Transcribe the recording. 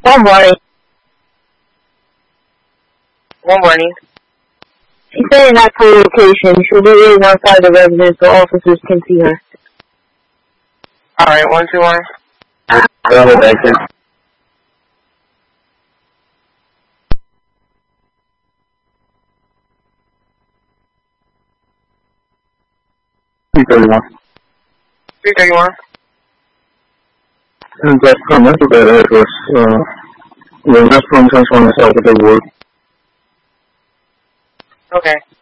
One morning. One morning. She's staying at her location. She'll be waiting outside the residence so officers can see her. Alright, 121. Thank you. $331. 331. Just come into the address. The restaurant is on the south of the road. Okay.